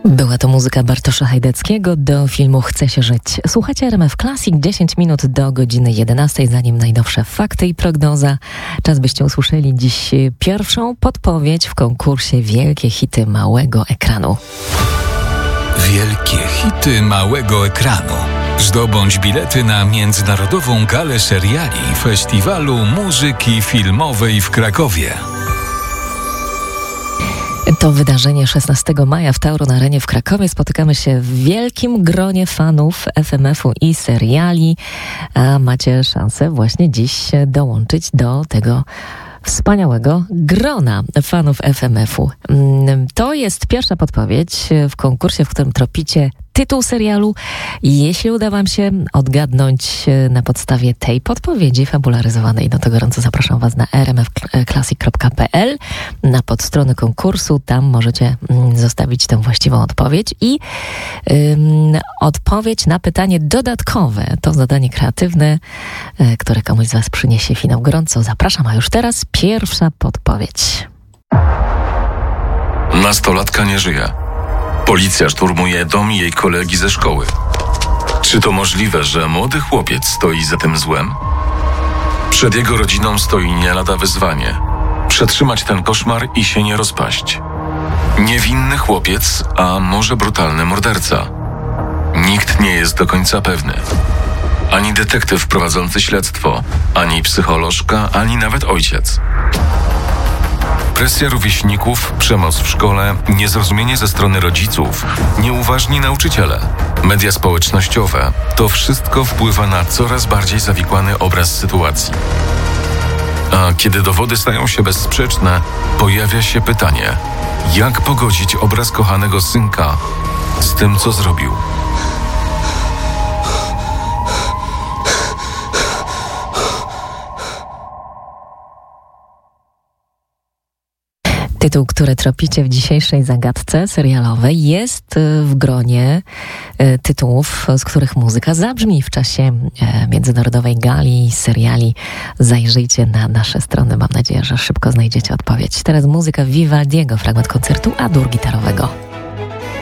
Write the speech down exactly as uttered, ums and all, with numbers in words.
Była to muzyka Bartosza Hajdeckiego do filmu Chce się żyć. Słuchacie R M F Classic, dziesięć minut do godziny jedenastej, zanim najnowsze fakty i prognoza. Czas byście usłyszeli dziś pierwszą podpowiedź w konkursie Wielkie Hity Małego Ekranu. Wielkie Hity Małego Ekranu. Zdobądź bilety na Międzynarodową Galę Seriali Festiwalu Muzyki Filmowej w Krakowie. To wydarzenie szesnastego maja w Tauron Arenie w Krakowie. Spotykamy się w wielkim gronie fanów F M F u i seriali, a macie szansę właśnie dziś dołączyć do tego wspaniałego grona fanów F M F u. To jest pierwsza podpowiedź w konkursie, w którym tropicie tytuł serialu. Jeśli uda wam się odgadnąć na podstawie tej podpowiedzi fabularyzowanej, no to gorąco zapraszam was na r m f classic kropka p l, na podstronę konkursu. Tam możecie zostawić tę właściwą odpowiedź i ym, odpowiedź na pytanie dodatkowe. To zadanie kreatywne, y, które komuś z was przyniesie finał. Gorąco zapraszam, a już teraz pierwsza podpowiedź. Nastolatka nie żyje. Policja szturmuje dom jej kolegi ze szkoły. Czy to możliwe, że młody chłopiec stoi za tym złem? Przed jego rodziną stoi nie lada wyzwanie. Przetrzymać ten koszmar i się nie rozpaść. Niewinny chłopiec, a może brutalny morderca? Nikt nie jest do końca pewny. Ani detektyw prowadzący śledztwo, ani psycholożka, ani nawet ojciec. Presja rówieśników, przemoc w szkole, niezrozumienie ze strony rodziców, nieuważni nauczyciele, media społecznościowe – to wszystko wpływa na coraz bardziej zawikłany obraz sytuacji. A kiedy dowody stają się bezsprzeczne, pojawia się pytanie, jak pogodzić obraz kochanego synka z tym, co zrobił? Tytuł, który tropicie w dzisiejszej zagadce serialowej, jest w gronie tytułów, z których muzyka zabrzmi w czasie Międzynarodowej Gali seriali. Zajrzyjcie na nasze strony. Mam nadzieję, że szybko znajdziecie odpowiedź. Teraz muzyka Vivaldiego, fragment koncertu A-dur gitarowego.